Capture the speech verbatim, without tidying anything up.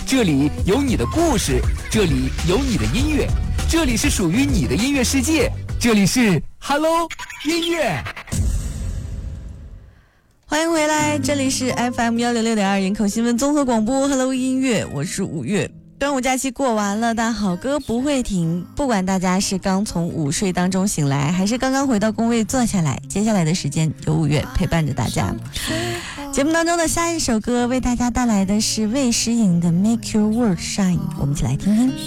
这里有你的故事，这里有你的音乐，这里是属于你的音乐世界，这里是 Hello 音乐。 欢迎回来，这里是 F M 一六六点二 人口新闻综合广播 Hello 音乐，我是五月。端午假期过完了，但好歌不会停。不管大家是刚从午睡当中醒来，还是刚刚回到工位坐下来，接下来的时间有五月陪伴着大家。节目当中的下一首歌为大家带来的是魏诗颖的 Make Your World Shine， 我们一起来听听。